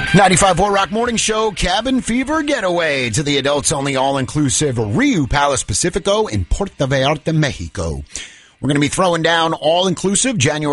95.4 Rock Morning Show, Cabin Fever Getaway to the adults-only all-inclusive Riu Palace Pacifico in Puerto Vallarta, Mexico. We're going to be throwing down all-inclusive January